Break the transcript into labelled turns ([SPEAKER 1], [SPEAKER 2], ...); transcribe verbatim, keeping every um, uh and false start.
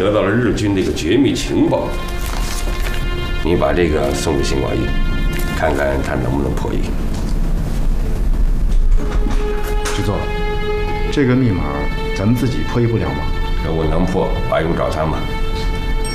[SPEAKER 1] 得到了日军的一个绝密情报，你把这个送给新寡义，看看他能不能破译。
[SPEAKER 2] 局座，这个密码咱们自己破译不了吗？
[SPEAKER 1] 如果能破，还用找他吗？